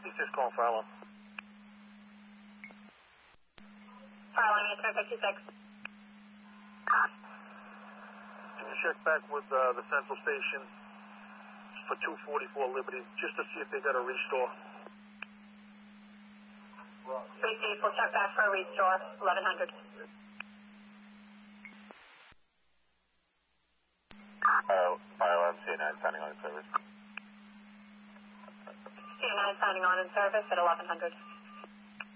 56 calling Farallon. Farallon, answer 56. Can you check back with the Central Station for 244 Liberty, just to see if they got a restore? Received. We'll check back for a restore. 1100. Farallon, CA9 signing on in service. CA9 signing on in service at 1100.